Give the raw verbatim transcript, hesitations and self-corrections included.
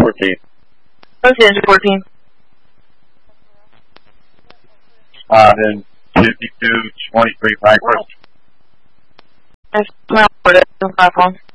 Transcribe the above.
fourteen. What's engine fourteen? Uh, then fifty-two twenty-three Frankfurt. That's my order, platform.